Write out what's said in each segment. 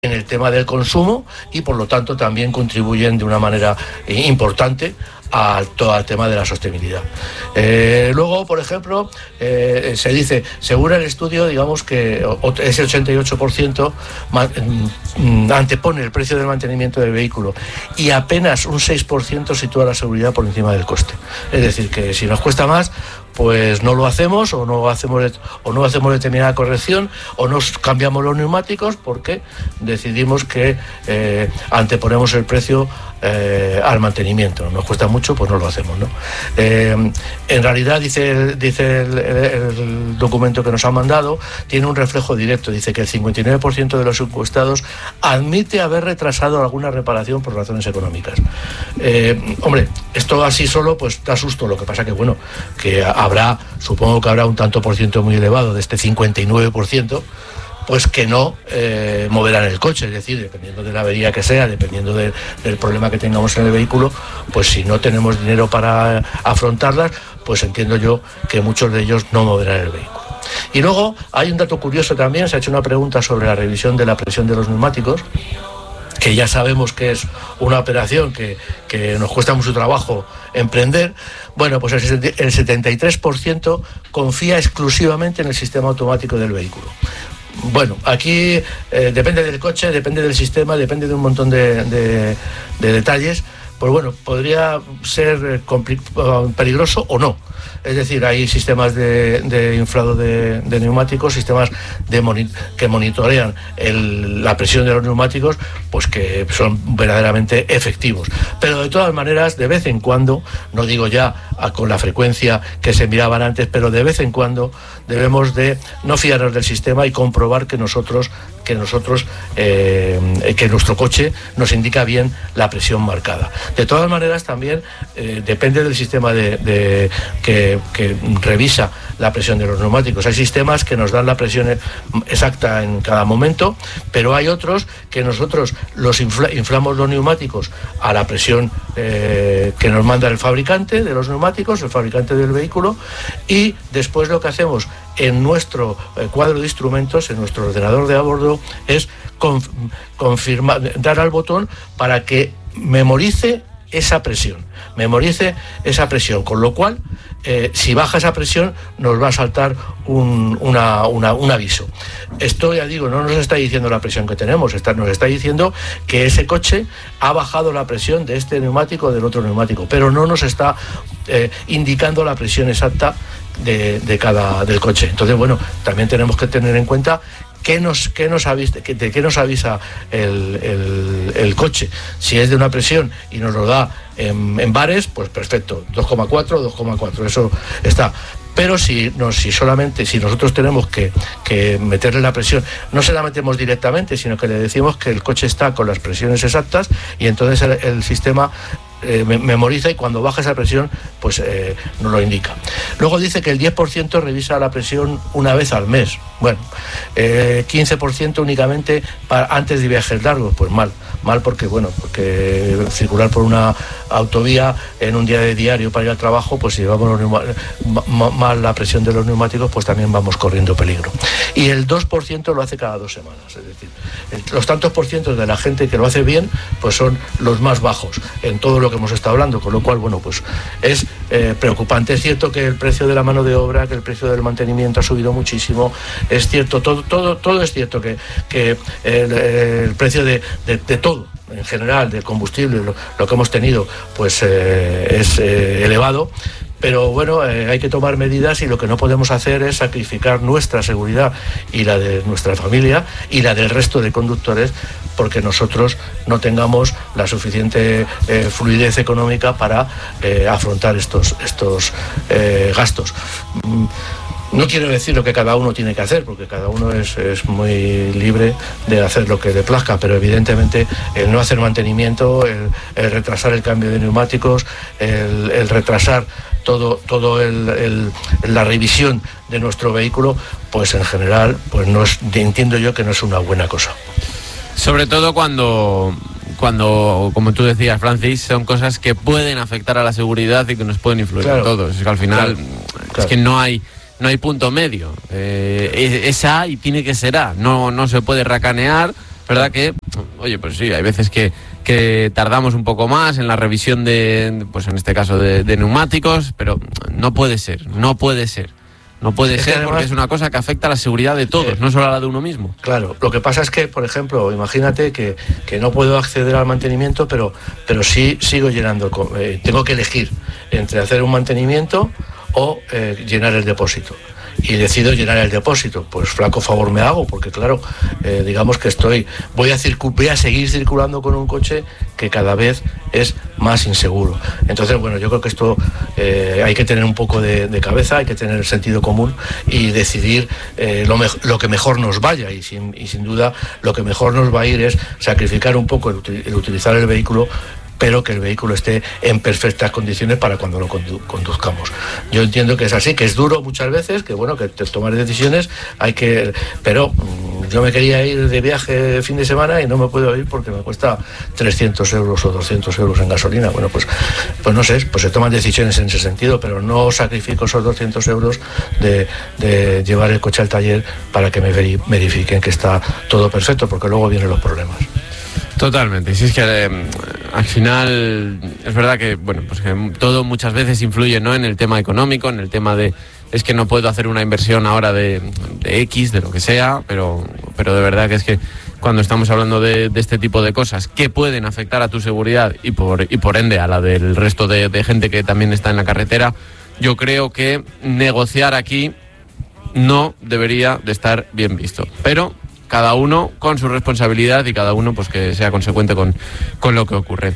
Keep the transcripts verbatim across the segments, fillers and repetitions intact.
en el tema del consumo y por lo tanto también contribuyen de una manera eh, importante a todo el tema de la sostenibilidad. Eh, luego, por ejemplo, eh, se dice, según el estudio, digamos que ese ochenta y ocho por ciento antepone el precio del mantenimiento del vehículo y apenas un seis por ciento sitúa la seguridad por encima del coste. Es decir, que si nos cuesta más, pues no lo hacemos o no hacemos o no hacemos determinada corrección o nos cambiamos los neumáticos porque decidimos que eh, anteponemos el precio eh, al mantenimiento. Nos cuesta mucho, pues no lo hacemos, ¿no? Eh, en realidad, dice, dice el, el, el documento que nos han mandado, tiene un reflejo directo. Dice que el cincuenta y nueve por ciento de los encuestados admite haber retrasado alguna reparación por razones económicas. Eh, hombre, esto así solo pues da susto. Lo que pasa que, bueno, que habrá, supongo que habrá un tanto por ciento muy elevado de este cincuenta y nueve por ciento, pues que no eh, moverán el coche, es decir, dependiendo de la avería que sea, dependiendo de, del problema que tengamos en el vehículo, pues si no tenemos dinero para afrontarlas, pues entiendo yo que muchos de ellos no moverán el vehículo. Y luego hay un dato curioso también, se ha hecho una pregunta sobre la revisión de la presión de los neumáticos, que ya sabemos que es una operación que, que nos cuesta mucho trabajo emprender. Bueno, pues el, el setenta y tres por ciento confía exclusivamente en el sistema automático del vehículo. Bueno, aquí eh, depende del coche, depende del sistema, depende de un montón de, de, de detalles. Pues bueno, podría ser compli- peligroso o no. Es decir, hay sistemas de, de inflado de, de neumáticos, sistemas de moni- que monitorean el, la presión de los neumáticos, pues que son verdaderamente efectivos. Pero de todas maneras, de vez en cuando, no digo ya a, con la frecuencia que se miraban antes, pero de vez en cuando debemos de no fiarnos del sistema y comprobar que nosotros, que nosotros, eh, que nuestro coche nos indica bien la presión marcada. De todas maneras, también eh, depende del sistema de, de que, que revisa la presión de los neumáticos. Hay sistemas que nos dan la presión exacta en cada momento, pero hay otros que nosotros los infla, inflamos los neumáticos a la presión eh, que nos manda el fabricante de los neumáticos, el fabricante del vehículo, y después lo que hacemos en nuestro eh, cuadro de instrumentos, en nuestro ordenador de a bordo, es conf, confirmar, dar al botón para que memorice esa presión, memorice esa presión, con lo cual eh, si baja esa presión nos va a saltar un, una, una, un aviso. Esto, ya digo, no nos está diciendo la presión que tenemos, está, nos está diciendo que ese coche ha bajado la presión de este neumático o del otro neumático, pero no nos está eh, indicando la presión exacta de, de cada, del coche. Entonces, bueno, también tenemos que tener en cuenta ¿Qué nos, qué nos avisa, ¿De qué nos avisa el, el, el coche? Si es de una presión y nos lo da en, en bares, pues perfecto, dos coma cuatro, dos coma cuatro, eso está. Pero si, no, si solamente, si nosotros tenemos que, que meterle la presión, no se la metemos directamente, sino que le decimos que el coche está con las presiones exactas y entonces el, el sistema Eh, memoriza y cuando baja esa presión pues eh, nos lo indica. Luego dice que el diez por ciento revisa la presión una vez al mes. Bueno, eh, quince por ciento únicamente para, antes de viajes largos. Pues mal, mal porque bueno, porque circular por una autovía en un día de diario para ir al trabajo, pues si llevamos los neuma- mal la presión de los neumáticos, pues también vamos corriendo peligro. Y el dos por ciento lo hace cada dos semanas. Es decir, el, los tantos por cientos de la gente que lo hace bien, pues son los más bajos en todo lo que hemos estado hablando, con lo cual, bueno, pues es eh, preocupante. Es cierto que el precio de la mano de obra, que el precio del mantenimiento ha subido muchísimo, es cierto, todo, todo, todo es cierto que, que el, el precio de, de, de todo, en general, del combustible, lo, lo que hemos tenido, pues eh, es eh, elevado. Pero bueno, eh, hay que tomar medidas y lo que no podemos hacer es sacrificar nuestra seguridad y la de nuestra familia y la del resto de conductores porque nosotros no tengamos la suficiente eh, fluidez económica para eh, afrontar estos, estos eh, gastos. Mm. No quiero decir lo que cada uno tiene que hacer, porque cada uno es, es muy libre de hacer lo que le plazca, pero evidentemente el no hacer mantenimiento, el, el retrasar el cambio de neumáticos, el, el retrasar todo, todo el, el, la revisión de nuestro vehículo, pues en general, pues no es, entiendo yo que no es una buena cosa. Sobre todo cuando... cuando, como tú decías, Francis, son cosas que pueden afectar a la seguridad y que nos pueden influir claro, a todos. Es que al final, claro, es claro. que no hay... No hay punto medio, eh, es, es A y tiene que ser A, no, no se puede racanear, verdad que, oye, pues sí, hay veces que, que tardamos un poco más en la revisión de, pues en este caso de, de neumáticos, pero no puede ser, no puede ser. No puede es ser además, porque es una cosa que afecta a la seguridad de todos, eh, no solo a la de uno mismo. Claro, lo que pasa es que, por ejemplo, imagínate que, que no puedo acceder al mantenimiento, pero, pero sí sigo llenando, eh, tengo que elegir entre hacer un mantenimiento o eh, llenar el depósito. Y decido llenar el depósito, pues flaco favor me hago, porque claro, eh, digamos que estoy, voy a, circu- voy a seguir circulando con un coche que cada vez es más inseguro. Entonces, bueno, yo creo que esto eh, hay que tener un poco de, de cabeza, hay que tener el sentido común y decidir eh, lo, me- lo que mejor nos vaya, y sin, y sin duda lo que mejor nos va a ir es sacrificar un poco el, util- el utilizar el vehículo, pero que el vehículo esté en perfectas condiciones para cuando lo condu- conduzcamos. Yo entiendo que es así, que es duro muchas veces, que bueno, que te tomar decisiones hay que... Pero mmm, yo me quería ir de viaje fin de semana y no me puedo ir porque me cuesta trescientos euros o doscientos euros en gasolina. Bueno, pues, pues no sé, pues se toman decisiones en ese sentido, pero no sacrifico esos doscientos euros de, de llevar el coche al taller para que me veri- verifiquen que está todo perfecto, porque luego vienen los problemas. Totalmente, si es que eh, al final es verdad que bueno, pues que todo muchas veces influye, ¿no?, en el tema económico, en el tema de es que no puedo hacer una inversión ahora de, de X, de lo que sea, pero, pero de verdad que es que cuando estamos hablando de, de este tipo de cosas que pueden afectar a tu seguridad y por, y por ende a la del resto de, de gente que también está en la carretera, yo creo que negociar aquí no debería de estar bien visto, pero cada uno con su responsabilidad y cada uno pues que sea consecuente con, con lo que ocurre.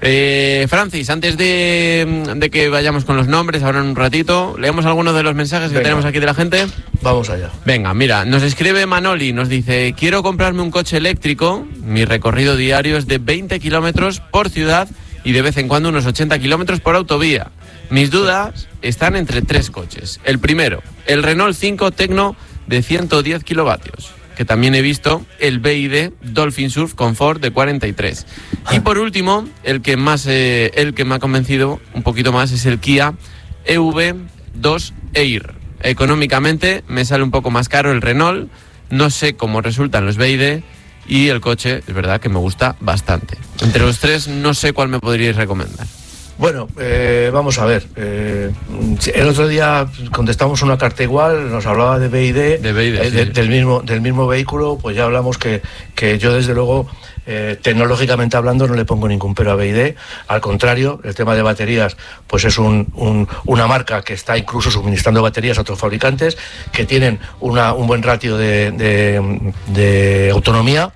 Eh, Francis, antes de, de que vayamos con los nombres, ahora en un ratito, leemos algunos de los mensajes que Venga. tenemos aquí de la gente. Vamos allá. Venga, mira, nos escribe Manoli, nos dice: quiero comprarme un coche eléctrico, mi recorrido diario es de veinte kilómetros por ciudad y de vez en cuando unos ochenta kilómetros por autovía. Mis dudas están entre tres coches. El primero, el Renault cinco Tecno de ciento diez kilovatios. Que también he visto el B Y D Dolphin Surf Comfort de cuarenta y tres. Y por último, el que más eh, el que me ha convencido un poquito más es el Kia E V dos Air. Económicamente me sale un poco más caro el Renault, no sé cómo resultan los B Y D y el coche es verdad que me gusta bastante. Entre los tres no sé cuál me podríais recomendar. Bueno, eh, vamos a ver. Eh, el otro día contestamos una carta igual, nos hablaba de B Y D, de B Y D eh, sí. de, del mismo del mismo vehículo, pues ya hablamos que, que yo desde luego, eh, tecnológicamente hablando, no le pongo ningún pero a B Y D. Al contrario, el tema de baterías, pues es un, un, una marca que está incluso suministrando baterías a otros fabricantes, que tienen una, un buen ratio de, de, de autonomía.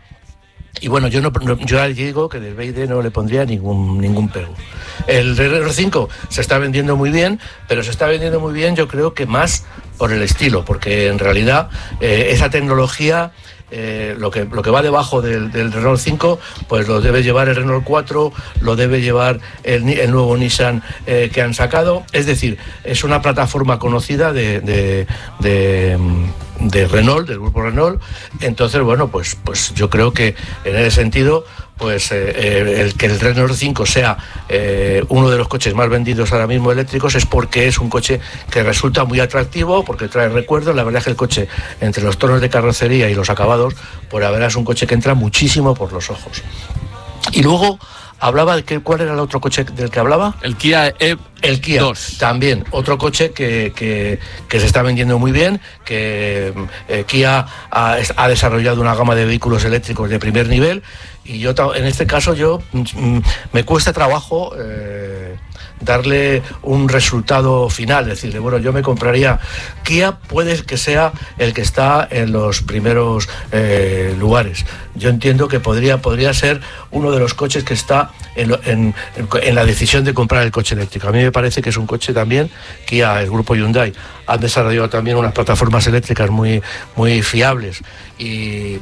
Y bueno, yo no, no yo ya digo que del B Y D no le pondría ningún ningún pero. El R cinco se está vendiendo muy bien, pero se está vendiendo muy bien, yo creo que más por el estilo, porque en realidad eh, esa tecnología, eh, lo que lo que va debajo del, del Renault cinco, pues lo debe llevar el Renault cuatro, lo debe llevar el, el nuevo Nissan eh, que han sacado. Es decir, es una plataforma conocida de, de, de de Renault, del grupo Renault. Entonces, bueno, pues, pues yo creo que en ese sentido, pues eh, el que el Renault cinco sea eh, uno de los coches más vendidos ahora mismo eléctricos es porque es un coche que resulta muy atractivo, porque trae recuerdos. La verdad es que el coche, entre los tonos de carrocería y los acabados, pues la verdad es un coche que entra muchísimo por los ojos. Y luego hablaba de que, ¿cuál era el otro coche del que hablaba? El Kia E V dos. El Kia, también, otro coche que, que, que se está vendiendo muy bien, que eh, Kia ha, ha desarrollado una gama de vehículos eléctricos de primer nivel, y yo en este caso yo mm, me cuesta trabajo eh, darle un resultado final, decirle, bueno, yo me compraría Kia, puede que sea el que está en los primeros eh, lugares. Yo entiendo que podría, podría ser uno de los coches que está en, en, en la decisión de comprar el coche eléctrico. A mí me parece que es un coche también. Kia, el grupo Hyundai, han desarrollado también unas plataformas eléctricas muy, muy fiables y,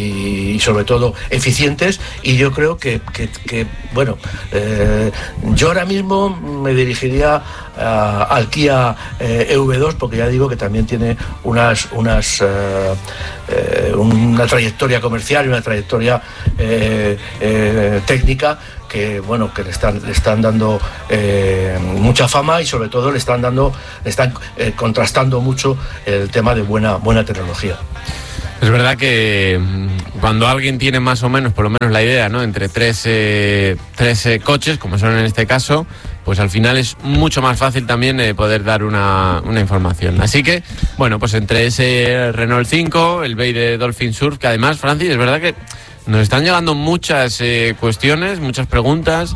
y, y sobre todo eficientes, y yo creo que, que, que bueno, eh, yo ahora mismo me dirigiría a, al Kia eh, E V dos, porque ya digo que también tiene unas, unas eh, eh, una trayectoria comercial y una trayectoria eh, eh, técnica que bueno, que le están, le están dando eh, mucha fama, y sobre todo le están dando, le están eh, contrastando mucho el tema de buena, buena tecnología. Es verdad que cuando alguien tiene más o menos, por lo menos la idea, ¿no?, entre tres, eh, tres eh, coches, como son en este caso, pues al final es mucho más fácil también eh, poder dar una, una información. Así que, bueno, pues entre ese Renault cinco, el B Y D Dolphin Surf, que además, Francis, es verdad que nos están llegando muchas eh, cuestiones, muchas preguntas,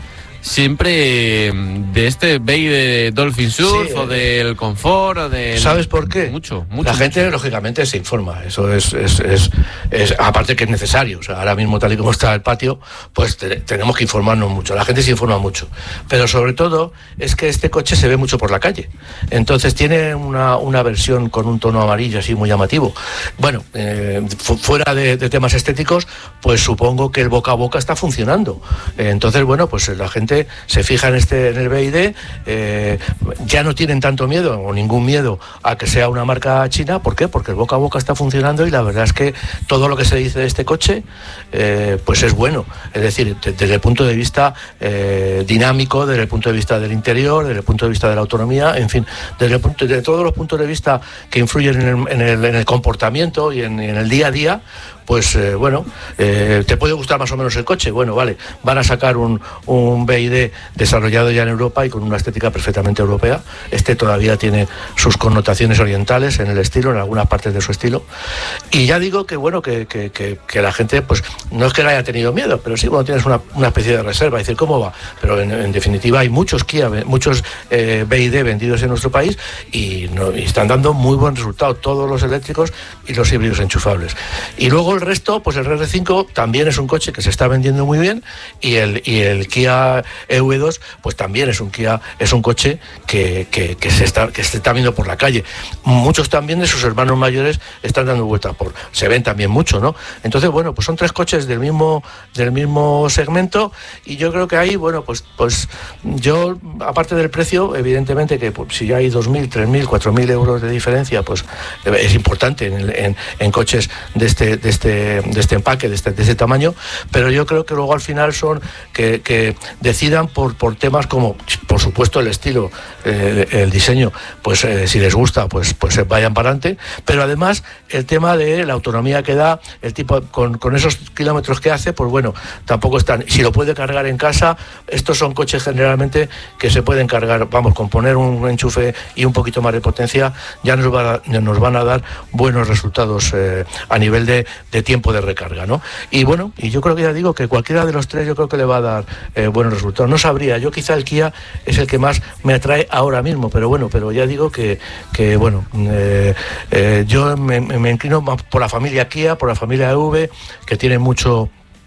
siempre de este B Y D Dolphin Surf, sí, o del confort o de... ¿Sabes por qué? Mucho, mucho. La gente, mucho. lógicamente, se informa. Eso es, es, es, es, aparte que es necesario. O sea, ahora mismo, tal y como está el patio, pues te, tenemos que informarnos mucho. La gente se informa mucho. Pero sobre todo es que este coche se ve mucho por la calle. Entonces tiene una, una versión con un tono amarillo así muy llamativo. Bueno, eh, fu- fuera de, de temas estéticos, pues supongo que el boca a boca está funcionando. Eh, entonces, bueno, pues la gente se fija en este en el B Y D, eh, ya no tienen tanto miedo o ningún miedo a que sea una marca china. ¿Por qué? Porque el boca a boca está funcionando y la verdad es que todo lo que se dice de este coche eh, pues es bueno, es decir, de, desde el punto de vista eh, dinámico, desde el punto de vista del interior, desde el punto de vista de la autonomía, en fin, desde, el punto, desde todos los puntos de vista que influyen en el, en el, en el comportamiento y en, en el día a día. Pues eh, bueno, eh, te puede gustar más o menos el coche. Bueno, vale, van a sacar un, un B Y D desarrollado ya en Europa y con una estética perfectamente europea. Este todavía tiene sus connotaciones orientales en el estilo, en algunas partes de su estilo. Y ya digo que bueno, que, que, que, que la gente, pues no es que le haya tenido miedo, pero sí, bueno, tienes una, una especie de reserva, decir, ¿cómo va? Pero en, en definitiva hay muchos Kia, muchos eh, B Y D vendidos en nuestro país y, no, y están dando muy buen resultado, todos los eléctricos y los híbridos enchufables. Y luego el resto, pues el R cinco también es un coche que se está vendiendo muy bien y el, y el Kia E V dos pues también es un Kia, es un coche que, que, que, se está, que se está viendo por la calle. Muchos también de sus hermanos mayores están dando vueltas por, se ven también mucho, ¿no? Entonces, bueno, pues son tres coches del mismo, del mismo segmento y yo creo que ahí, bueno, pues, pues yo, aparte del precio, evidentemente que pues, si hay dos mil, tres mil, cuatro mil euros de diferencia, pues es importante en, en, en coches de este, de este De, de este empaque, de este, de este tamaño, pero yo creo que luego al final son que, que decidan por, por temas como, por supuesto, el estilo, eh, el diseño, pues eh, si les gusta, pues, pues vayan para adelante, pero además el tema de la autonomía que da, el tipo, con, con esos kilómetros que hace, pues bueno, tampoco están, si lo puede cargar en casa, estos son coches generalmente que se pueden cargar, vamos, con poner un enchufe y un poquito más de potencia, ya nos, va, nos van a dar buenos resultados eh, a nivel de de tiempo de recarga, ¿no? Y bueno, y yo creo que ya digo que cualquiera de los tres yo creo que le va a dar eh, buenos resultados. No sabría, yo quizá el Kia es el que más me atrae ahora mismo, pero bueno, pero ya digo que, que bueno, eh, eh, yo me, me inclino más por la familia Kia, por la familia E V, que tiene mucho...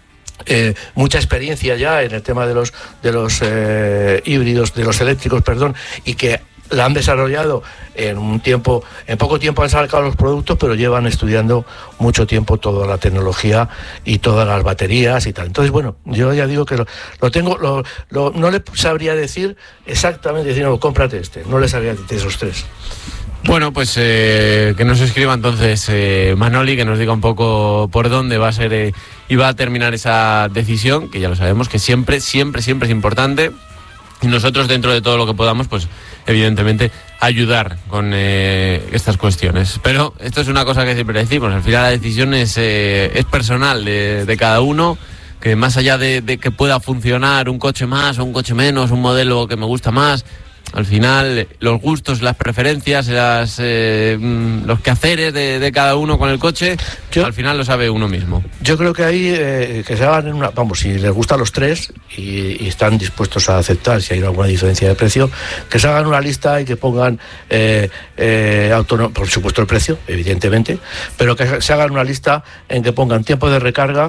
Eh, mucha experiencia ya en el tema de los de los eh, híbridos, de los eléctricos, perdón, y que la han desarrollado en un tiempo, en poco tiempo han sacado los productos, pero llevan estudiando mucho tiempo toda la tecnología y todas las baterías y tal. Entonces, bueno, yo ya digo que lo, lo tengo, lo, lo, no le sabría decir exactamente, decir, no, cómprate este, no le sabría decir esos tres. Bueno, pues eh, que nos escriba entonces eh, Manoli, que nos diga un poco por dónde va a ser eh, y va a terminar esa decisión, que ya lo sabemos que siempre, siempre, siempre es importante. Y nosotros, dentro de todo lo que podamos, pues evidentemente ayudar con eh, estas cuestiones. Pero esto es una cosa que siempre decimos, al final la decisión es, eh, es personal de, de cada uno, que más allá de, de que pueda funcionar un coche más o un coche menos, un modelo que me gusta más, al final los gustos, las preferencias, las, eh, los quehaceres de, de cada uno con el coche, yo, al final lo sabe uno mismo. Yo creo que ahí eh, que se hagan en una, vamos, si les gustan los tres y, y están dispuestos a aceptar si hay alguna diferencia de precio, que se hagan una lista y que pongan eh, eh, autonom- por supuesto el precio, evidentemente, pero que se hagan una lista en que pongan tiempo de recarga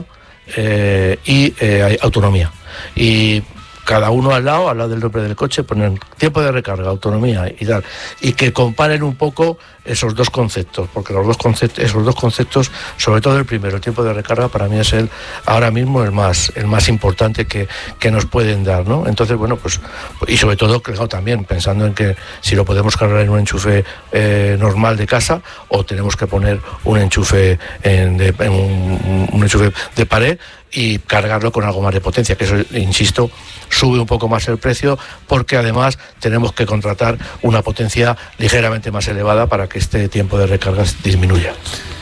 eh, y eh, autonomía. Y cada uno al lado, al lado del nombre del coche, ponen tiempo de recarga, autonomía y tal, y que comparen un poco esos dos conceptos, porque los dos conceptos, esos dos conceptos, sobre todo el primero, el tiempo de recarga, para mí es el ahora mismo el más el más importante que, que nos pueden dar, ¿no? Entonces, bueno, pues, y sobre todo, claro, también pensando en que si lo podemos cargar en un enchufe eh, normal de casa, o tenemos que poner un enchufe en, de, en un, un enchufe de pared y cargarlo con algo más de potencia, que eso, insisto, sube un poco más el precio, porque además tenemos que contratar una potencia ligeramente más elevada para que este tiempo de recargas disminuya.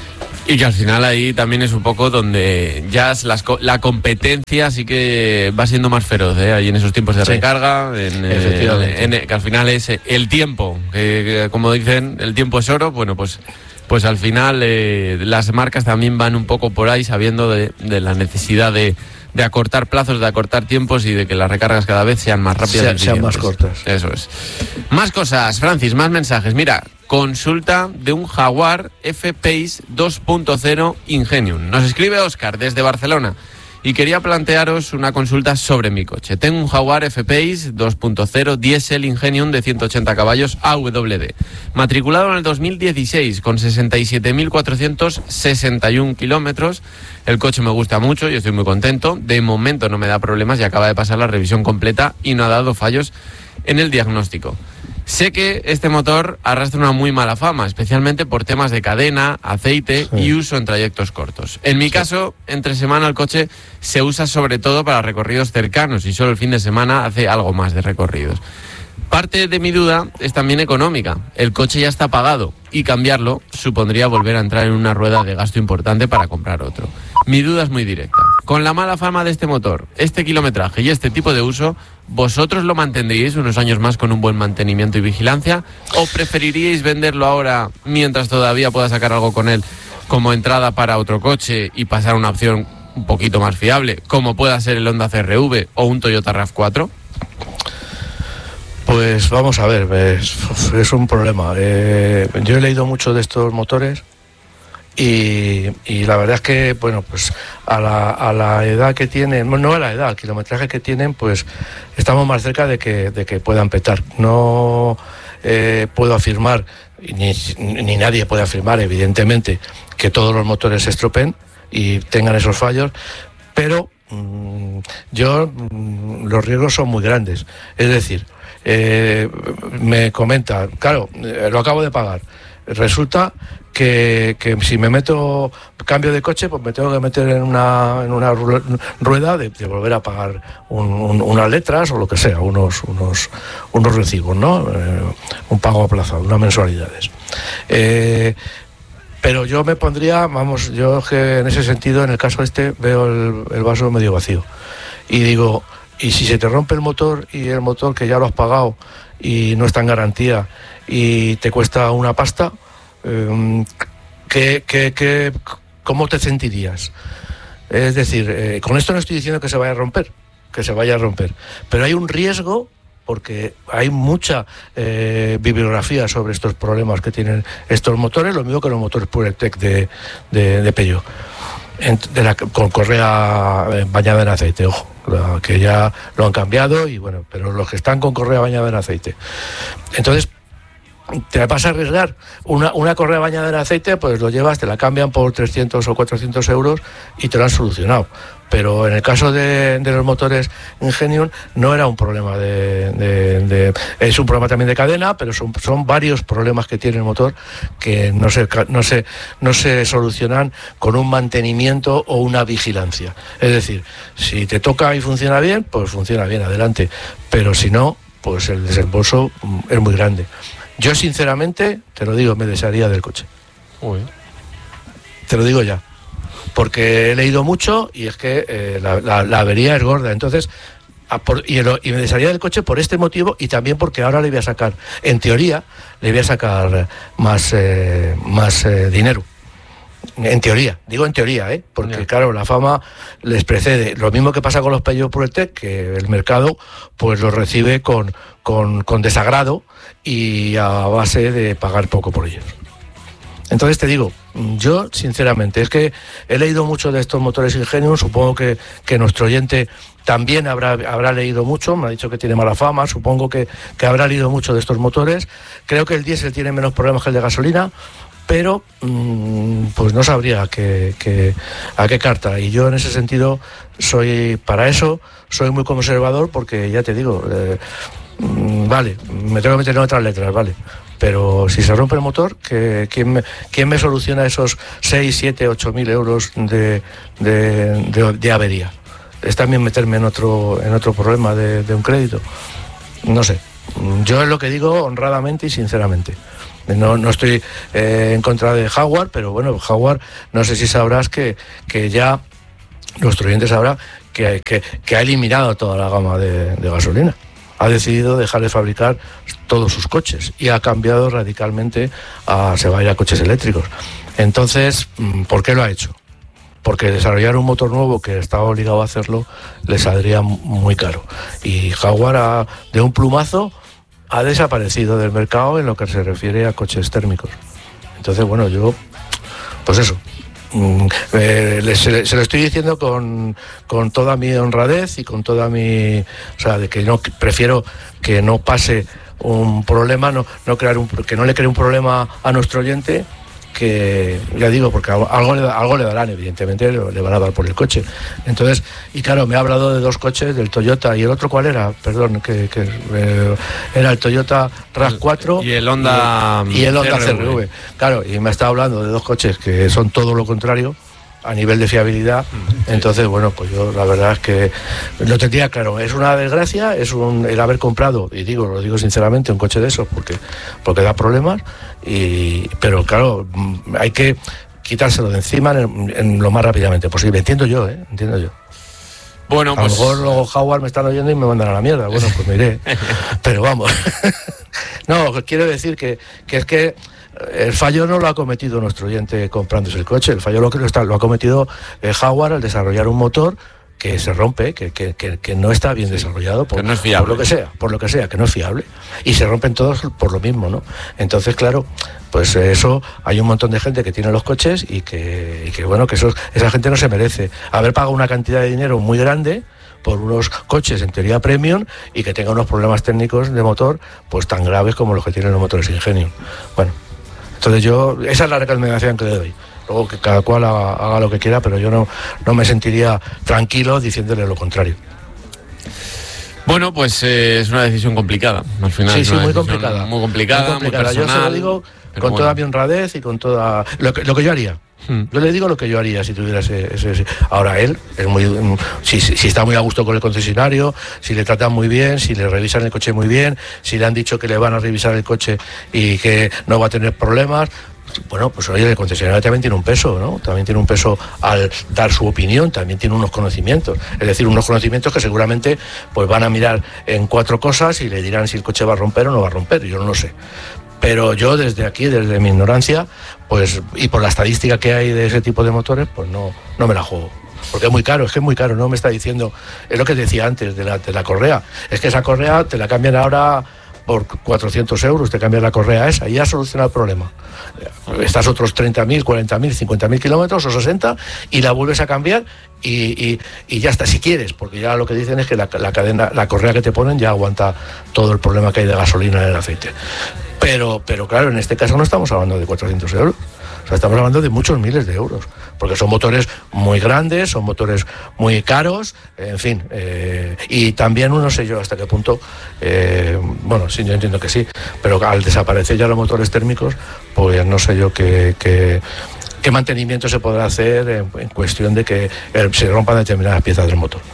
Y que al final ahí también es un poco donde ya las, la competencia sí que va siendo más feroz, ¿eh? Ahí en esos tiempos de sí. recarga, en, eh, en, en, que al final es el tiempo, que, que como dicen, el tiempo es oro. Bueno, pues, pues al final eh, las marcas también van un poco por ahí sabiendo de, de la necesidad de, de acortar plazos, de acortar tiempos y de que las recargas cada vez sean más rápidas. Se, sean más cortas. Eso es. Más cosas, Francis, más mensajes. Mira, consulta de un Jaguar F-Pace dos punto cero Ingenium. Nos escribe Óscar desde Barcelona y quería plantearos una consulta sobre mi coche. Tengo un Jaguar F-Pace dos punto cero Diesel Ingenium de ciento ochenta caballos A W D, matriculado en el dos mil dieciséis con sesenta y siete mil cuatrocientos sesenta y uno kilómetros. El coche me gusta mucho y estoy muy contento. De momento no me da problemas y acaba de pasar la revisión completa y no ha dado fallos en el diagnóstico. Sé que este motor arrastra una muy mala fama, especialmente por temas de cadena, aceite sí. y uso en trayectos cortos. En mi sí. caso, entre semana el coche se usa sobre todo para recorridos cercanos y solo el fin de semana hace algo más de recorridos. Parte de mi duda es también económica. El coche ya está pagado y cambiarlo supondría volver a entrar en una rueda de gasto importante para comprar otro. Mi duda es muy directa. Con la mala fama de este motor, este kilometraje y este tipo de uso, ¿vosotros lo mantendríais unos años más con un buen mantenimiento y vigilancia? ¿O preferiríais venderlo ahora mientras todavía pueda sacar algo con él como entrada para otro coche y pasar a una opción un poquito más fiable, como pueda ser el Honda C R V o un Toyota RAV cuatro? Pues vamos a ver, es, es un problema. Eh, yo he leído mucho de estos motores y, y la verdad es que, bueno, pues a la, a la edad que tienen, no a la edad, al kilometraje que tienen, pues estamos más cerca de que, de que puedan petar. No eh, puedo afirmar, ni, ni nadie puede afirmar, evidentemente, que todos los motores se estropeen y tengan esos fallos, pero mmm, yo mmm, los riesgos son muy grandes. Es decir, Eh, me comenta, claro, eh, lo acabo de pagar. Resulta que, que si me meto cambio de coche, pues me tengo que meter en una, en una rueda de, de volver a pagar un, un, unas letras o lo que sea, unos, unos, unos recibos, ¿no? Eh, un pago aplazado, unas mensualidades. Eh, pero yo me pondría, vamos, yo que en ese sentido, en el caso este, veo el, el vaso medio vacío. Y digo, y si se te rompe el motor y el motor que ya lo has pagado y no está en garantía y te cuesta una pasta, eh, ¿qué, qué, qué, ¿cómo te sentirías? Es decir, eh, con esto no estoy diciendo que se vaya a romper, que se vaya a romper, pero hay un riesgo porque hay mucha eh, bibliografía sobre estos problemas que tienen estos motores, lo mismo que los motores PureTech de, de, de Peugeot. De la, con correa bañada en aceite, ojo, la, que ya lo han cambiado y bueno, pero los que están con correa bañada en aceite. Entonces, te vas a arriesgar una, una correa bañada en aceite, pues lo llevas, te la cambian por trescientos o cuatrocientos euros y te lo han solucionado. Pero en el caso de, de los motores Ingenium no era un problema de, de, de... Es un problema también de cadena, pero son, son varios problemas que tiene el motor que no se, no, se, no se solucionan con un mantenimiento o una vigilancia. Es decir, si te toca y funciona bien, pues funciona bien, adelante. Pero si no, pues el desembolso es muy grande. Yo sinceramente, te lo digo, me desearía del coche. Uy. Te lo digo ya. Porque he leído mucho y es que eh, la, la, la avería es gorda. Entonces, a por, y, el, y me desearía del coche por este motivo y también porque ahora le voy a sacar, en teoría, le voy a sacar más, eh, más eh, dinero. En teoría, digo en teoría, ¿eh? Porque yeah. claro, la fama les precede. Lo mismo que pasa con los Peugeot PureTech, que el mercado pues los recibe con, con, con desagrado y a base de pagar poco por ellos. Entonces te digo, yo sinceramente, es que he leído mucho de estos motores Ingenium, supongo que, que nuestro oyente también habrá, habrá leído mucho, me ha dicho que tiene mala fama, supongo que, que habrá leído mucho de estos motores. Creo que el diésel tiene menos problemas que el de gasolina, pero mmm, pues no sabría a qué, qué, a qué carta. Y yo en ese sentido soy, para eso, soy muy conservador porque ya te digo, eh, mmm, vale, me tengo que meter en otras letras, vale. Pero si se rompe el motor, ¿que, ¿quién, me, ¿quién me soluciona esos seis, siete, ocho mil euros de, de, de, de avería? Es también meterme en otro, en otro problema de, de un crédito. No sé, Yo es lo que digo honradamente y sinceramente. No, no estoy eh, en contra de Jaguar, pero bueno, Jaguar, no sé si sabrás que, que ya nuestro oyente sabrá que, que, que ha eliminado toda la gama de, de gasolina. Ha decidido dejar de fabricar todos sus coches y ha cambiado radicalmente a, se va a ir a coches eléctricos. Entonces, ¿por qué lo ha hecho? Porque desarrollar un motor nuevo, que estaba obligado a hacerlo, le saldría muy caro. Y Jaguar, ha, de un plumazo, ha desaparecido del mercado en lo que se refiere a coches térmicos. Entonces, bueno, yo, pues eso, eh, le, se, se lo estoy diciendo con, con toda mi honradez y con toda mi... O sea, de que no prefiero que no pase un problema, no, no crear un, que no le cree un problema a nuestro oyente, que ya digo, porque algo, algo, le, algo le darán, evidentemente le, le van a dar por el coche. Entonces, y claro, me ha hablado de dos coches, del Toyota, y el otro ¿cuál era? Perdón, que, que eh, era el Toyota RAV cuatro y el Honda y, y el Honda C R V. C R V. Claro, y me está hablando de dos coches que son todo lo contrario a nivel de fiabilidad. Entonces, bueno, pues yo la verdad es que lo tendría claro, es una desgracia, es un el haber comprado, y digo, lo digo sinceramente, un coche de esos porque, porque da problemas, y pero claro, hay que quitárselo de encima en, en lo más rápidamente posible. Entiendo yo, ¿eh? Entiendo yo. Bueno, pues... A lo mejor luego Jaguar me están oyendo y me mandan a la mierda. Bueno, pues me iré. Pero vamos. No, quiero decir que, que es que el fallo no lo ha cometido nuestro oyente comprándose el coche. El fallo lo, que lo, está, lo ha cometido eh, Jaguar al desarrollar un motor que se rompe, que, que, que, que no está bien desarrollado por, no es fiable. por lo que sea, por lo que sea, que no es fiable. Y se rompen todos por lo mismo, ¿no? Entonces, claro, pues eso, hay un montón de gente que tiene los coches y que, y que bueno, que eso, esa gente no se merece haber pagado una cantidad de dinero muy grande por unos coches en teoría premium y que tengan unos problemas técnicos de motor pues tan graves como los que tienen los motores Ingenium. Bueno, entonces yo, esa es la recomendación que le doy. Luego que cada cual haga, haga lo que quiera, pero yo no, no me sentiría tranquilo diciéndole lo contrario. Bueno, pues eh, es una decisión complicada. Al final sí, es sí, una muy complicada. Muy complicada, muy, complicada. muy personal. Yo se lo digo con bueno. toda mi honradez y con toda... Lo que, lo que yo haría. Hmm. Yo le digo lo que yo haría si tuviera ese... ese, ese. Ahora él, es muy, si, si está muy a gusto con el concesionario, si le tratan muy bien, si le revisan el coche muy bien, si le han dicho que le van a revisar el coche y que no va a tener problemas... Bueno, pues oye, el concesionario también tiene un peso, ¿no? También tiene un peso al dar su opinión, también tiene unos conocimientos. Es decir, unos conocimientos que seguramente pues van a mirar en cuatro cosas y le dirán si el coche va a romper o no va a romper, yo no lo sé. Pero yo desde aquí, desde mi ignorancia, pues y por la estadística que hay de ese tipo de motores, pues no, no me la juego. Porque es muy caro, es que es muy caro, no me está diciendo, es lo que decía antes de la, de la correa, es que esa correa te la cambian ahora por cuatrocientos euros, te cambias la correa esa y ya soluciona el problema. Estás otros treinta mil, cuarenta mil, cincuenta mil kilómetros o sesenta y la vuelves a cambiar y, y, y ya está, si quieres, porque ya lo que dicen es que la, la cadena, la correa que te ponen ya aguanta todo el problema que hay de gasolina en el aceite. Pero, pero claro, en este caso no estamos hablando de cuatrocientos euros. O sea, estamos hablando de muchos miles de euros, porque son motores muy grandes, son motores muy caros, en fin, eh, y también no sé yo hasta qué punto, eh, bueno, sí, yo entiendo que sí, pero al desaparecer ya los motores térmicos, pues no sé yo qué, qué, qué mantenimiento se podrá hacer en, en cuestión de que eh, se rompan determinadas piezas del motor.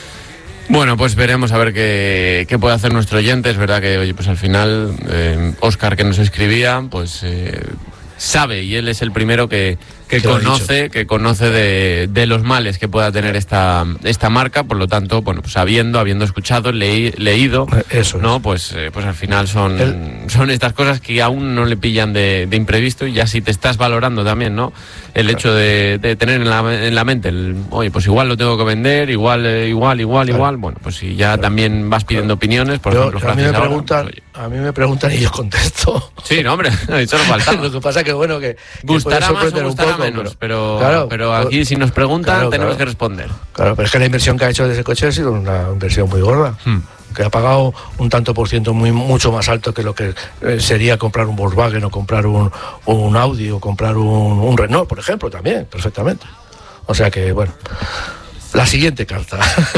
Bueno, pues veremos a ver qué, qué puede hacer nuestro oyente. Es verdad que, oye, pues al final, eh, Óscar, que nos escribía, pues... Eh, sabe, y él es el primero que, que conoce que conoce de, de los males que pueda tener esta esta marca, por lo tanto, bueno, pues sabiendo, habiendo escuchado, leí, leído, eso no, es. pues eh, pues al final son el... son estas cosas que aún no le pillan de, de imprevisto, y ya si te estás valorando también, ¿no? El claro. hecho de, de tener en la, en la mente, el, oye, pues igual lo tengo que vender, igual, eh, igual, igual, claro. igual, bueno, pues si ya claro. también vas pidiendo claro. opiniones, por yo, ejemplo, a mí me ahora, preguntan, pues, a mí me preguntan y yo contesto. Sí, no, hombre, eso no falta. Lo que pasa que bueno que gustará que más o gustará poco, menos, pero, claro, pero aquí si nos preguntan claro, tenemos claro. que responder. Claro, pero es que la inversión que ha hecho de ese coche ha sido una inversión muy gorda, hmm. que ha pagado un tanto por ciento muy mucho más alto que lo que eh, sería comprar un Volkswagen o comprar un, un Audi o comprar un, un Renault, por ejemplo, también, perfectamente. O sea que, bueno, la siguiente carta.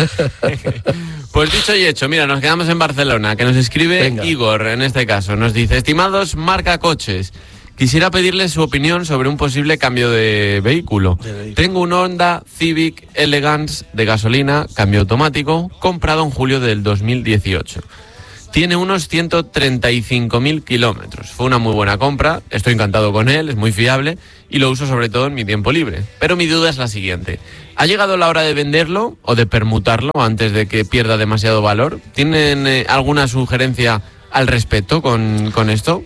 Pues dicho y hecho, mira, nos quedamos en Barcelona, que nos escribe Venga. Igor, en este caso, nos dice: estimados marca coches, quisiera pedirles su opinión sobre un posible cambio de vehículo. de vehículo. Tengo un Honda Civic Elegance de gasolina, cambio automático, comprado en julio del dos mil dieciocho. Tiene unos ciento treinta y cinco mil kilómetros. Fue una muy buena compra, estoy encantado con él, es muy fiable y lo uso sobre todo en mi tiempo libre. Pero mi duda es la siguiente. ¿Ha llegado la hora de venderlo o de permutarlo antes de que pierda demasiado valor? ¿Tienen eh, alguna sugerencia al respecto con, con esto?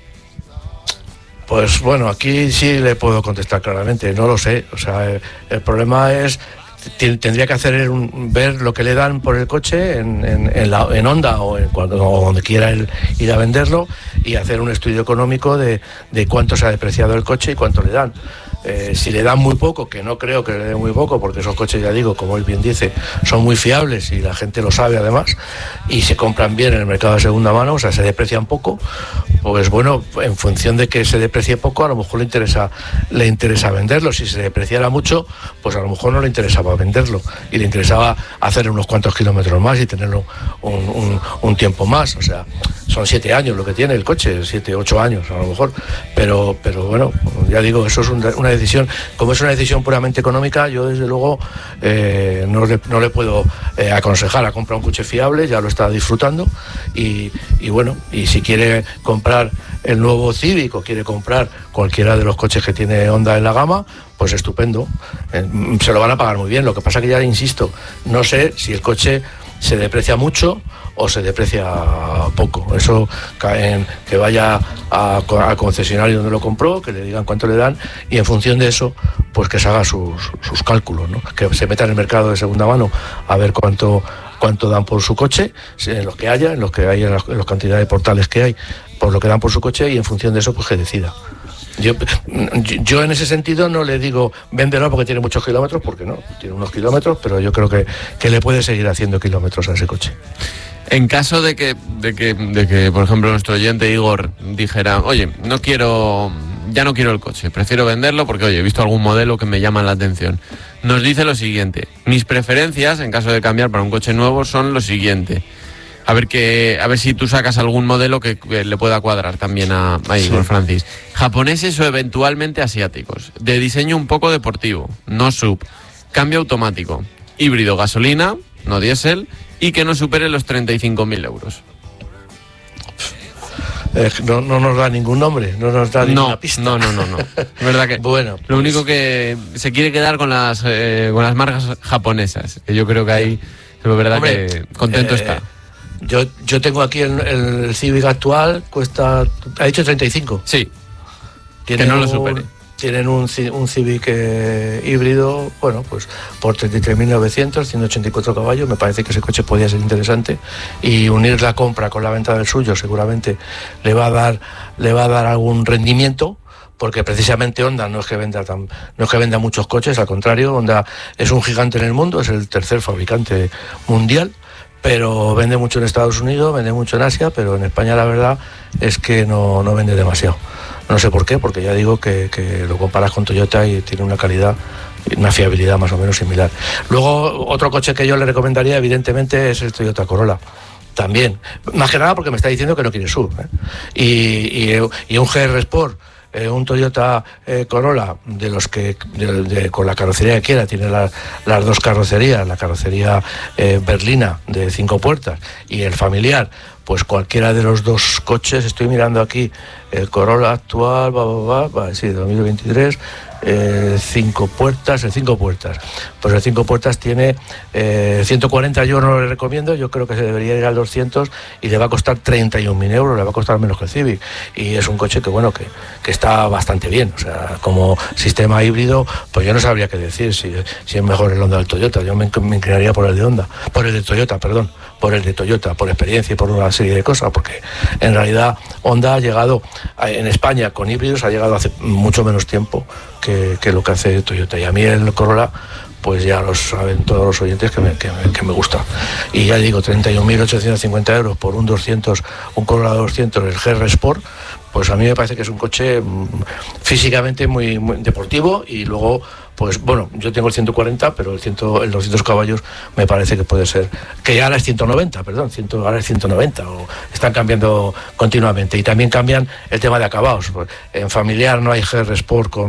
Pues bueno, aquí sí le puedo contestar claramente, no lo sé. O sea, el, el problema es... Tendría que hacer un, ver lo que le dan por el coche en, en, en, la, en Honda o, en, cuando, o donde quiera él ir a venderlo y hacer un estudio económico de, de cuánto se ha depreciado el coche y cuánto le dan. Eh, si le dan muy poco, que no creo que le den muy poco, porque esos coches, ya digo, como él bien dice, son muy fiables y la gente lo sabe además, y se compran bien en el mercado de segunda mano, o sea, se deprecian poco, pues bueno, en función de que se deprecie poco, a lo mejor le interesa, le interesa venderlo. Si se depreciara mucho, pues a lo mejor no le interesaba venderlo, y le interesaba hacer unos cuantos kilómetros más y tenerlo un, un, un tiempo más. O sea, son siete años lo que tiene el coche, siete, ocho años a lo mejor, pero, pero bueno, ya digo, eso es un, una decisión, como es una decisión puramente económica, yo desde luego eh, no, le, no le puedo eh, aconsejar a comprar un coche fiable, ya lo está disfrutando, y, y bueno, y si quiere comprar el nuevo Civic o quiere comprar cualquiera de los coches que tiene Honda en la gama, pues estupendo, eh, se lo van a pagar muy bien. Lo que pasa que ya insisto, no sé si el coche se deprecia mucho o se deprecia poco. Eso cae en que vaya a, al concesionario donde lo compró, que le digan cuánto le dan, y en función de eso, pues que se haga sus, sus cálculos, ¿no? Que se meta en el mercado de segunda mano a ver cuánto cuánto dan por su coche, en los que haya, en los que hay, en la, en la cantidad de portales que hay, por lo que dan por su coche, y en función de eso, pues que decida. Yo, yo en ese sentido no le digo véndelo porque tiene muchos kilómetros, porque no, tiene unos kilómetros, pero yo creo que, que le puede seguir haciendo kilómetros a ese coche. En caso de que, de que, de que, por ejemplo, nuestro oyente Igor dijera, oye, no quiero, ya no quiero el coche, prefiero venderlo porque, oye, he visto algún modelo que me llama la atención. Nos dice lo siguiente: mis preferencias, en caso de cambiar para un coche nuevo, son lo siguiente. A ver que, a ver si tú sacas algún modelo que, que le pueda cuadrar también a, a Igor, sí. Francis. Japoneses o eventualmente asiáticos. De diseño un poco deportivo, no sub. Cambio automático. Híbrido, gasolina, no diésel. Y que no supere los treinta y cinco mil euros. Eh, no, no nos da ningún nombre, no nos da ninguna no, pista. No, no, no, no. Es verdad que bueno, lo único que se quiere quedar con las eh, con las marcas japonesas, que yo creo que ahí es verdad hombre, que contento eh, está. Yo, yo tengo aquí el, el Civic actual, cuesta, ha dicho treinta y cinco. Sí, tiene que no un, lo supere. Tienen un, un Civic eh, híbrido, bueno, pues por treinta y tres mil novecientos, ciento ochenta y cuatro caballos, me parece que ese coche podría ser interesante, y unir la compra con la venta del suyo seguramente le va a dar, le va a dar algún rendimiento, porque precisamente Honda no es que venda tan, no es que venda muchos coches, al contrario, Honda es un gigante en el mundo, es el tercer fabricante mundial, pero vende mucho en Estados Unidos, vende mucho en Asia, pero en España la verdad es que no, no vende demasiado. No sé por qué, porque ya digo que, que lo comparas con Toyota y tiene una calidad, una fiabilidad más o menos similar. Luego, otro coche que yo le recomendaría, evidentemente, es el Toyota Corolla. También, más que nada porque me está diciendo que no quiere sub, ¿eh? y, y, y un G R Sport, eh, un Toyota eh, Corolla, de los que de, de, con la carrocería que quiera, tiene la, las dos carrocerías, la carrocería eh, berlina de cinco puertas y el familiar, pues cualquiera de los dos coches, estoy mirando aquí el Corolla actual, va, va, va, va sí, dos mil veintitrés, eh, cinco puertas, el cinco puertas, pues el cinco puertas tiene eh, ciento cuarenta, yo no le recomiendo, yo creo que se debería ir al doscientos y le va a costar treinta y un mil euros, le va a costar menos que el Civic, y es un coche que bueno, que, que está bastante bien, o sea, como sistema híbrido, pues yo no sabría qué decir si, si es mejor el Honda del Toyota, yo me, me inclinaría por el de Honda, por el de Toyota, perdón, por el de Toyota, por experiencia y por una serie de cosas, porque en realidad Honda ha llegado a, en España con híbridos, ha llegado hace mucho menos tiempo que, que lo que hace Toyota, y a mí el Corolla, pues ya lo saben todos los oyentes que me, que me, que me gusta, y ya digo, treinta y un mil ochocientos cincuenta euros por un doscientos, un Corolla doscientos, el G R Sport, pues a mí me parece que es un coche mmm, físicamente muy, muy deportivo, y luego pues bueno, yo tengo el ciento cuarenta, pero el, cien, el doscientos caballos me parece que puede ser, que ya ahora es ciento noventa, perdón, cien, ahora es ciento noventa, o están cambiando continuamente, y también cambian el tema de acabados. En familiar no hay G R Sport con,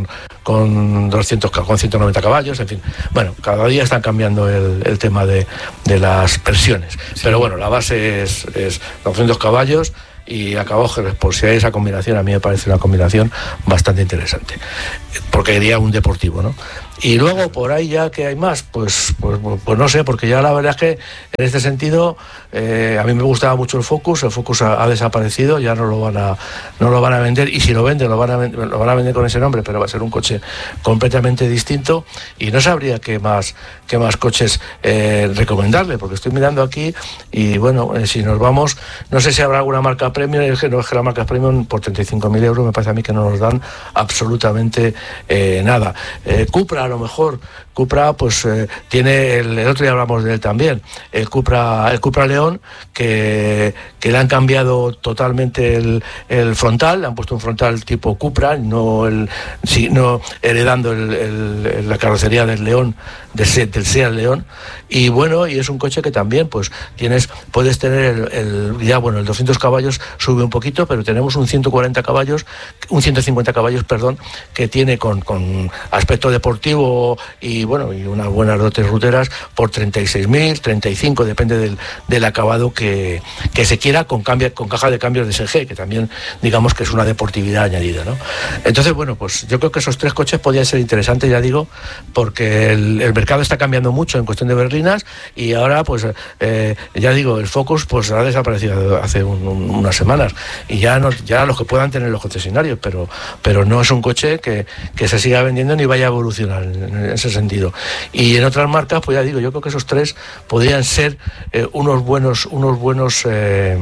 con doscientos, con ciento noventa caballos, en fin. Bueno, cada día están cambiando el, el tema de, de las versiones. Sí. Pero bueno, la base es, es doscientos caballos y acabajes, por si hay esa combinación, a mí me parece una combinación bastante interesante, porque iría un deportivo, ¿no? Y luego por ahí ya que hay más, pues, pues, pues no sé, porque ya la verdad es que en este sentido eh, a mí me gustaba mucho el Focus, el Focus ha, ha desaparecido, ya no lo van a no lo van a vender, y si lo venden lo van a lo van a vender con ese nombre, pero va a ser un coche completamente distinto, y no sabría qué más qué más coches eh, recomendarle, porque estoy mirando aquí y bueno, eh, si nos vamos, no sé si habrá alguna marca premium, es que no es que las marcas premium por treinta y cinco mil euros me parece a mí que no nos dan absolutamente eh, nada. Eh, Cupra a lo mejor, Cupra pues eh, tiene, el, el otro día hablamos de él también, el Cupra, el Cupra León, que, que le han cambiado totalmente el, el frontal, le han puesto un frontal tipo Cupra, no el sino heredando el, el, la carrocería del León, del, del Seat León, y bueno, y es un coche que también pues tienes, puedes tener el, el ya bueno, el doscientos caballos sube un poquito, pero tenemos un ciento cuarenta caballos, un ciento cincuenta caballos, perdón, que tiene con, con aspecto deportivo y bueno, y unas buenas dotes ruteras por treinta y seis mil, treinta y cinco, depende del, del acabado que, que se quiera, con cambio, con caja de cambios de S G, que también digamos que es una deportividad añadida, ¿no? Entonces, bueno, pues yo creo que esos tres coches podrían ser interesantes, ya digo, porque el, el mercado está cambiando mucho en cuestión de berlinas, y ahora pues eh, ya digo, el Focus pues ha desaparecido hace un, un, unas semanas, y ya no, ya los que puedan tener los concesionarios, pero, pero no es un coche que, que se siga vendiendo ni vaya a evolucionar en ese sentido. Y en otras marcas, pues ya digo, yo creo que esos tres podrían ser eh, unos buenos, unos buenos eh,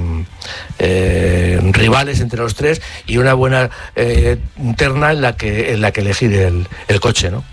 eh, rivales entre los tres, y una buena eh, terna en la que en la que elegir el, el coche, ¿no?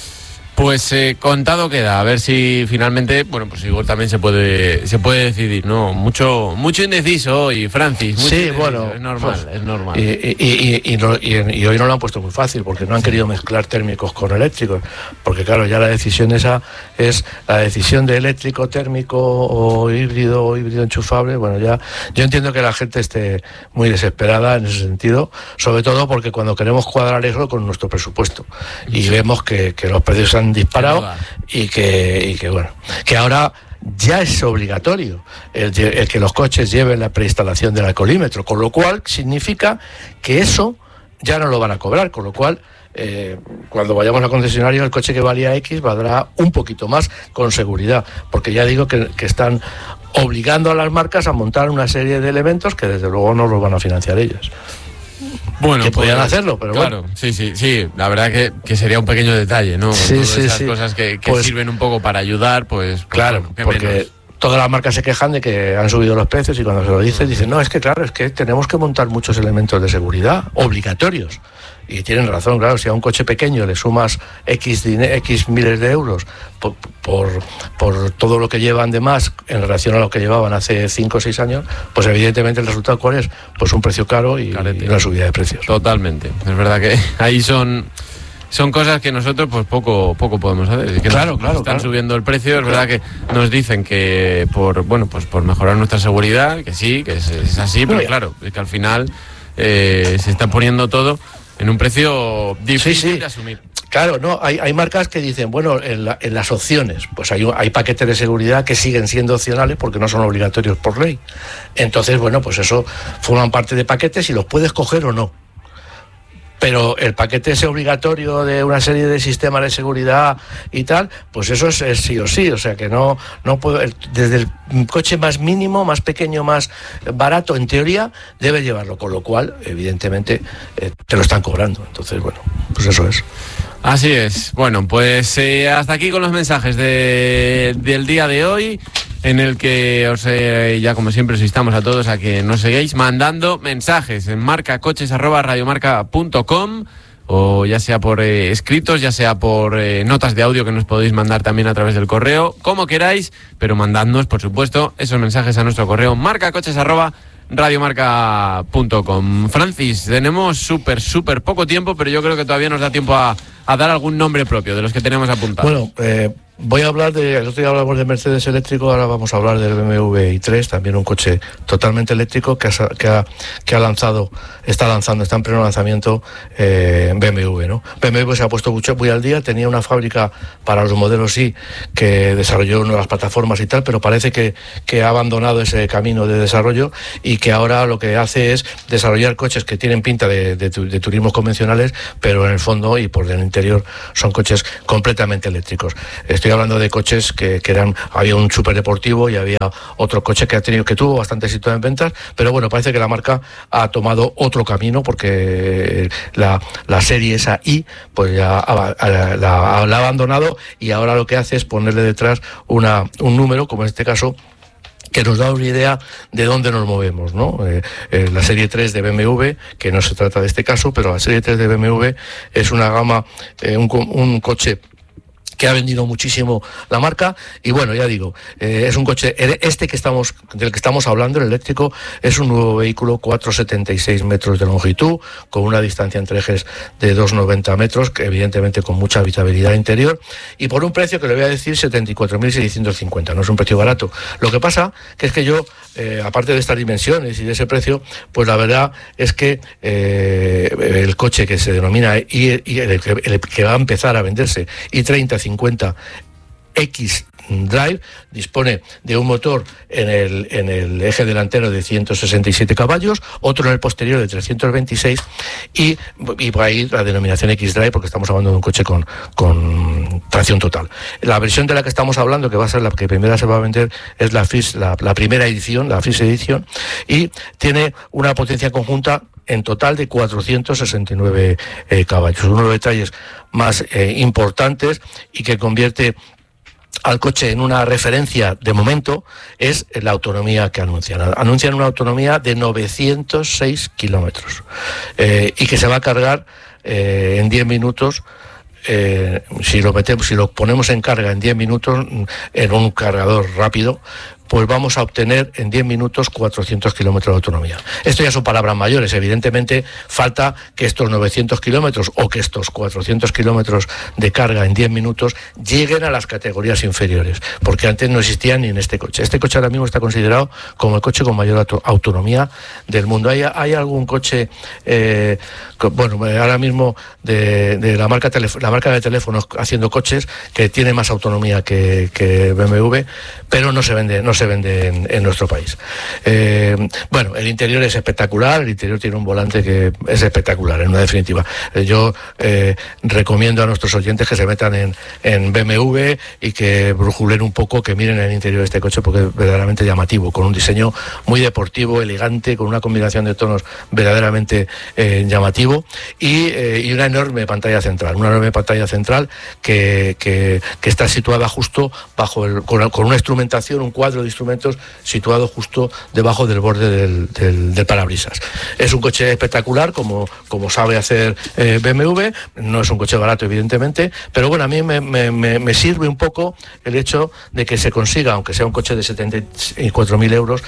Pues eh, contado queda, a ver si finalmente, bueno, pues igual también se puede se puede decidir, ¿no? Mucho mucho indeciso hoy, Francis. Mucho sí, indeciso. Bueno. Es normal, pues, es normal. Y, y, y, y, no, y, y hoy no lo han puesto muy fácil, porque no han querido mezclar térmicos con eléctricos, porque claro, ya la decisión esa es la decisión de eléctrico, térmico o híbrido o híbrido enchufable. Bueno, ya yo entiendo que la gente esté muy desesperada en ese sentido, sobre todo porque cuando queremos cuadrar eso con nuestro presupuesto, y sí. vemos que, que los precios han disparado y que, y que bueno, que ahora ya es obligatorio el, el que los coches lleven la preinstalación del alcoholímetro, con lo cual significa que eso ya no lo van a cobrar, con lo cual eh, cuando vayamos al concesionario el coche que valía X valdrá un poquito más con seguridad, porque ya digo que, que están obligando a las marcas a montar una serie de elementos que desde luego no los van a financiar ellos. Bueno, que podían pues, hacerlo, pero claro, bueno. sí, sí, sí, la verdad que, que sería un pequeño detalle, ¿no? Sí, Todas sí, esas sí. cosas que, que pues, sirven un poco para ayudar, pues... Claro, bueno, porque menos. Todas las marcas se quejan de que han subido los precios, y cuando se lo dicen, dicen, no, es que claro, es que tenemos que montar muchos elementos de seguridad obligatorios. Y tienen razón, claro, si a un coche pequeño le sumas X, X miles de euros por, por, por todo lo que llevan de más en relación a lo que llevaban hace cinco o seis años, pues evidentemente el resultado ¿cuál es? Pues un precio caro y, y una subida de precios. Totalmente, es verdad que ahí son... Son cosas que nosotros pues poco poco podemos hacer. Que claro, nos, claro, nos están claro. subiendo el precio. Es verdad que nos dicen que por bueno pues por mejorar nuestra seguridad, que sí, que es, es así, pero claro, es que al final eh, se está poniendo todo en un precio difícil sí, sí. de asumir. Claro, no, hay, hay marcas que dicen, bueno, en, la, en las opciones, pues hay, hay paquetes de seguridad que siguen siendo opcionales porque no son obligatorios por ley. Entonces, bueno, pues eso forman parte de paquetes y los puedes coger o no. Pero el paquete ese obligatorio de una serie de sistemas de seguridad y tal, pues eso es, es sí o sí, o sea que no, no puedo, el, desde el coche más mínimo, más pequeño, más barato, en teoría, debe llevarlo, con lo cual, evidentemente, eh, te lo están cobrando. Entonces, bueno, pues eso es. Así es. Bueno, pues eh, hasta aquí con los mensajes de, del día de hoy, en el que os eh, ya como siempre os instamos a todos a que nos sigáis mandando mensajes en marcacoches arroba radiomarca punto com, o ya sea por eh, escritos, ya sea por eh, notas de audio que nos podéis mandar también a través del correo, como queráis, pero mandadnos, por supuesto, esos mensajes a nuestro correo marcacoches arroba radiomarca punto com. Francis, tenemos súper, súper poco tiempo, pero yo creo que todavía nos da tiempo a, a dar algún nombre propio de los que tenemos apuntados. Bueno, eh, Voy a hablar de, el otro día hablamos de Mercedes eléctrico, ahora vamos a hablar del B M W i tres, también un coche totalmente eléctrico que ha, que ha, que ha lanzado, está lanzando, está en pleno lanzamiento eh, B M W, ¿no? B M W se ha puesto mucho, muy al día, tenía una fábrica para los modelos I que desarrolló nuevas plataformas y tal, pero parece que, que ha abandonado ese camino de desarrollo y que ahora lo que hace es desarrollar coches que tienen pinta de, de, de turismos convencionales, pero en el fondo y por el interior son coches completamente eléctricos. Estoy hablando de coches que, que eran, había un superdeportivo y había otro coche que ha tenido, que tuvo bastante éxito en ventas, pero bueno, parece que la marca ha tomado otro camino porque la, la serie esa I pues ya la, la, la ha abandonado y ahora lo que hace es ponerle detrás una, un número, como en este caso, que nos da una idea de dónde nos movemos, ¿no? Eh, eh, la serie tres de B M W, que no se trata de este caso, pero la serie tres de B M W es una gama, eh, un, un coche que ha vendido muchísimo la marca y bueno, ya digo, eh, es un coche, este que estamos, del que estamos hablando, el eléctrico, es un nuevo vehículo, cuatro coma setenta y seis metros de longitud, con una distancia entre ejes de dos coma noventa metros, que evidentemente con mucha habitabilidad interior, y por un precio que le voy a decir setenta y cuatro mil seiscientos cincuenta, no es un precio barato. Lo que pasa que es que yo, eh, aparte de estas dimensiones y de ese precio, pues la verdad es que eh, el coche que se denomina y, y el, el, el que va a empezar a venderse i treinta cincuenta X Drive dispone de un motor en el, en el eje delantero de ciento sesenta y siete caballos, otro en el posterior de trescientos veintiséis y, y por ahí la denominación X Drive porque estamos hablando de un coche con, con tracción total. La versión de la que estamos hablando, que va a ser la que primera se va a vender, es la, F I S, la, la primera edición, la F I S Edition, y tiene una potencia conjunta en total de cuatrocientos sesenta y nueve eh, caballos. Uno de los detalles más eh, importantes y que convierte al coche en una referencia de momento es la autonomía que anuncian. Anuncian una autonomía de novecientos seis kilómetros eh, y que se va a cargar eh, en diez minutos. Eh, si lo metemos, si lo ponemos en carga en diez minutos en un cargador rápido, pues vamos a obtener en diez minutos cuatrocientos kilómetros de autonomía. Esto ya son palabras mayores, evidentemente falta que estos novecientos kilómetros o que estos cuatrocientos kilómetros de carga en diez minutos lleguen a las categorías inferiores, porque antes no existían ni en este coche. Este coche ahora mismo está considerado como el coche con mayor auto- autonomía del mundo. ¿Hay, hay algún coche, eh, co- bueno, ahora mismo de, de la marca telef- la marca de teléfonos haciendo coches que tiene más autonomía que, que B M W, pero no se vende, no se vende en, en nuestro país. Eh, bueno, el interior es espectacular, el interior tiene un volante que es espectacular, en una definitiva. Eh, yo eh, recomiendo a nuestros oyentes que se metan en, en B M W y que brujulen un poco, que miren el interior de este coche porque es verdaderamente llamativo, con un diseño muy deportivo, elegante, con una combinación de tonos verdaderamente eh, llamativo y, eh, y una enorme pantalla central, una enorme pantalla central que, que, que está situada justo bajo el, con, con una instrumentación, un cuadro de instrumentos situado justo debajo del borde del, del, del parabrisas. Es un coche espectacular, como, como sabe hacer eh, B M W, no es un coche barato evidentemente, pero bueno, a mí me, me, me sirve un poco el hecho de que se consiga, aunque sea un coche de setenta y cuatro mil euros,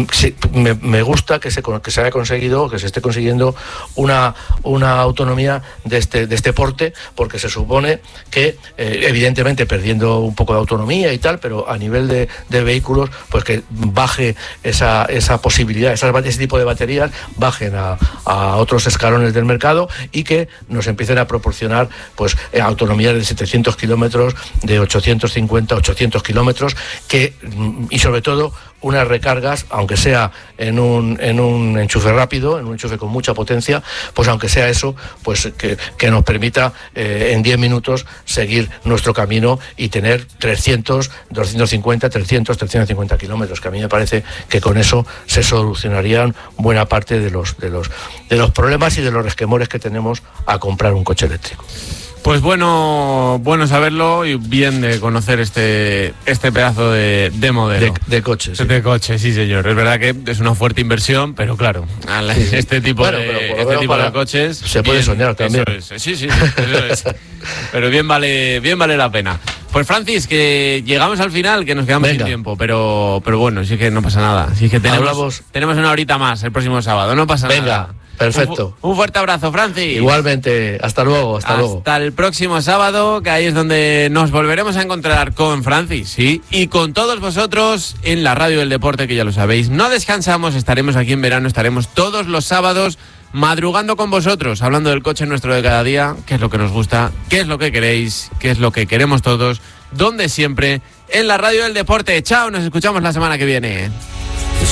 me, me gusta que se, que se haya conseguido, que se esté consiguiendo una, una autonomía de este, de este porte, porque se supone que eh, evidentemente perdiendo un poco de autonomía y tal, pero a nivel de, de vehículos, pues que baje esa, esa posibilidad, esas, ese tipo de baterías bajen a, a otros escalones del mercado y que nos empiecen a proporcionar pues autonomías de setecientos kilómetros, de ochocientos cincuenta, ochocientos kilómetros, que y sobre todo unas recargas, aunque sea en un, en un enchufe rápido, en un enchufe con mucha potencia, pues aunque sea eso, pues que, que nos permita eh, en diez minutos seguir nuestro camino y tener trescientos, doscientos cincuenta, trescientos, trescientos cincuenta kilómetros, que a mí me parece que con eso se solucionarían buena parte de los, de los, de los problemas y de los resquemores que tenemos a comprar un coche eléctrico. Pues bueno, bueno saberlo y bien de conocer este este pedazo de, de modelo. De, de coche, sí. De coche, sí señor. Es verdad que es una fuerte inversión, pero claro, sí, sí. este tipo, bueno, de, este tipo de coches... Se puede bien, soñar también. Eso es. Sí, sí, eso es. Pero bien vale, bien vale la pena. Pues Francis, que llegamos al final, que nos quedamos Venga. sin tiempo, pero pero bueno, sí que no pasa nada. Sí que tenemos, tenemos una horita más el próximo sábado, no pasa Venga. nada. Perfecto. Un, un fuerte abrazo, Francis. Igualmente, hasta luego, hasta, hasta luego. Hasta el próximo sábado, que ahí es donde nos volveremos a encontrar con Francis, sí, y con todos vosotros en la Radio del Deporte, que ya lo sabéis. No descansamos, estaremos aquí en verano, estaremos todos los sábados madrugando con vosotros, hablando del coche nuestro de cada día, qué es lo que nos gusta, qué es lo que queréis, qué es lo que queremos todos, donde siempre, en la Radio del Deporte. Chao, nos escuchamos la semana que viene.